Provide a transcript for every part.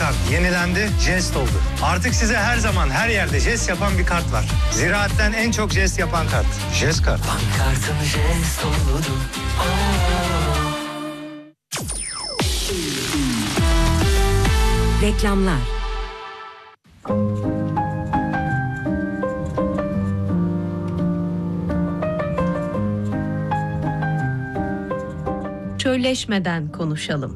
kart yenilendi, jest oldu. Artık size her zaman her yerde jest yapan bir kart var. Ziraat'ten en çok jest yapan kart. Jest kart. Pankartım jest oldu. Reklamlar. Çölleşmeden konuşalım.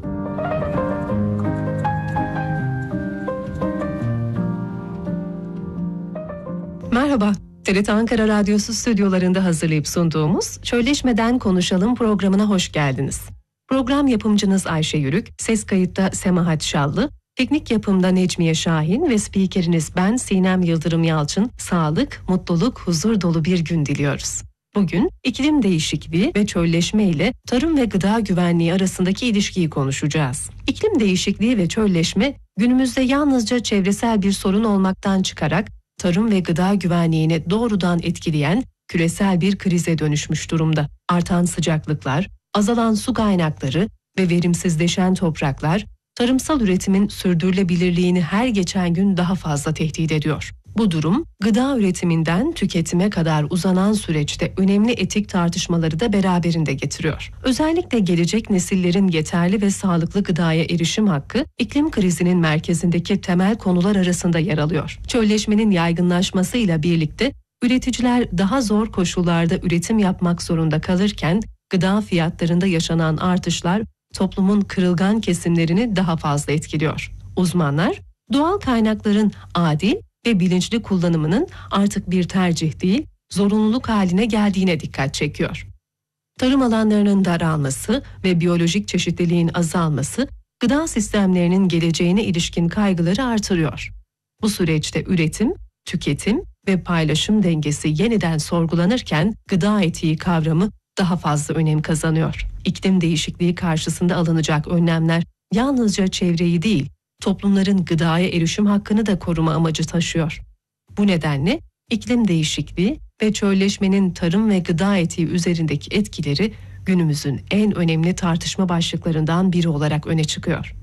Merhaba, TRT Ankara Radyosu stüdyolarında hazırlayıp sunduğumuz Çölleşmeden Konuşalım programına hoş geldiniz. Program yapımcınız Ayşe Yürük, ses kayıtta Semahat Şallı, teknik yapımda Necmiye Şahin ve spikeriniz ben Sinem Yıldırım Yalçın, sağlık, mutluluk, huzur dolu bir gün diliyoruz. Bugün iklim değişikliği ve çölleşme ile tarım ve gıda güvenliği arasındaki ilişkiyi konuşacağız. İklim değişikliği ve çölleşme günümüzde yalnızca çevresel bir sorun olmaktan çıkarak tarım ve gıda güvenliğini doğrudan etkileyen küresel bir krize dönüşmüş durumda. Artan sıcaklıklar, azalan su kaynakları ve verimsizleşen topraklar tarımsal üretimin sürdürülebilirliğini her geçen gün daha fazla tehdit ediyor. Bu durum, gıda üretiminden tüketime kadar uzanan süreçte önemli etik tartışmaları da beraberinde getiriyor. Özellikle gelecek nesillerin yeterli ve sağlıklı gıdaya erişim hakkı, iklim krizinin merkezindeki temel konular arasında yer alıyor. Çölleşmenin yaygınlaşmasıyla birlikte üreticiler daha zor koşullarda üretim yapmak zorunda kalırken, gıda fiyatlarında yaşanan artışlar toplumun kırılgan kesimlerini daha fazla etkiliyor. Uzmanlar, doğal kaynakların adil ve bilinçli kullanımının artık bir tercih değil, zorunluluk haline geldiğine dikkat çekiyor. Tarım alanlarının daralması ve biyolojik çeşitliliğin azalması, gıda sistemlerinin geleceğine ilişkin kaygıları artırıyor. Bu süreçte üretim, tüketim ve paylaşım dengesi yeniden sorgulanırken gıda etiği kavramı daha fazla önem kazanıyor. İklim değişikliği karşısında alınacak önlemler yalnızca çevreyi değil, toplumların gıdaya erişim hakkını da koruma amacı taşıyor. Bu nedenle iklim değişikliği ve çölleşmenin tarım ve gıda etiği üzerindeki etkileri günümüzün en önemli tartışma başlıklarından biri olarak öne çıkıyor.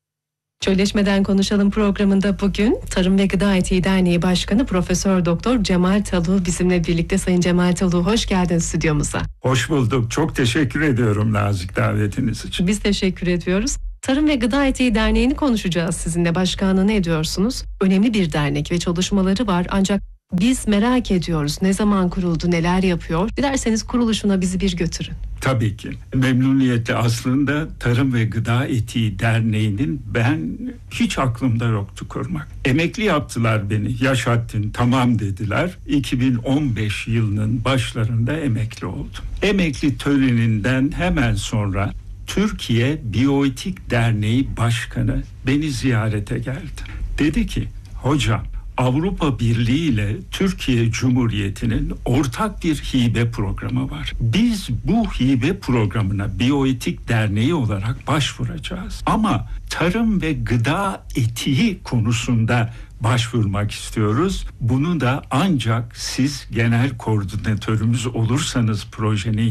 Çölleşmeden Konuşalım programında bugün Tarım ve Gıda Etiği Derneği Başkanı Profesör Doktor Cemal Taluh bizimle birlikte. Sayın Cemal Taluh, hoş geldiniz stüdyomuza. Hoş bulduk. Çok teşekkür ediyorum nazik davetiniz için. Biz teşekkür ediyoruz. Tarım ve Gıda Etiği Derneği'ni konuşacağız sizinle. Başkanlığını ediyorsunuz. Önemli bir dernek ve çalışmaları var. Ancak biz merak ediyoruz. Ne zaman kuruldu, neler yapıyor? Dilerseniz kuruluşuna bizi bir götürün. Tabii ki. Memnuniyetle. Aslında Tarım ve Gıda Etiği Derneği'nin ben hiç aklımda yoktu kurmak. Emekli yaptılar beni. Yaş haddin tamam dediler. 2015 yılının başlarında emekli oldum. Emekli töreninden hemen sonra Türkiye Biyoetik Derneği Başkanı beni ziyarete geldi. Dedi ki, hocam, Avrupa Birliği ile Türkiye Cumhuriyeti'nin ortak bir hibe programı var. Biz bu hibe programına Biyoetik Derneği olarak başvuracağız. Ama tarım ve gıda etiği konusunda başvurmak istiyoruz. Bunu da ancak siz genel koordinatörümüz olursanız projenin